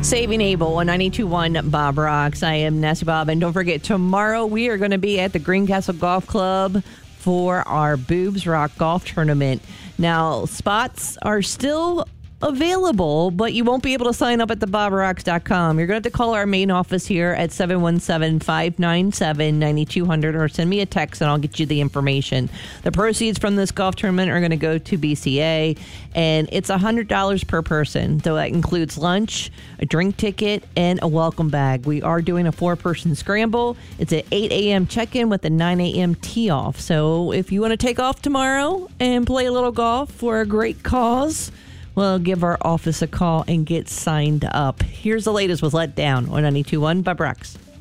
Saving Abel on 92.1 Bob Rocks. I am Nessie Bob. And don't forget, tomorrow we are going to be at the Greencastle Golf Club for our Boobs Rock Golf Tournament. Now, spots are still available, but you won't be able to sign up at thebobrocks.com. You're going to have to call our main office here at 717-597-9200 or send me a text and I'll get you the information. The proceeds from this golf tournament are going to go to BCA, and it's $100 per person. So that includes lunch, a drink ticket, and a welcome bag. We are doing a 4-person scramble. It's at 8 a.m. check-in with a 9 a.m. tee-off. So if you want to take off tomorrow and play a little golf for a great cause, well, give our office a call and get signed up. Here's the latest with Let Down on 92.1 Bob Rocks.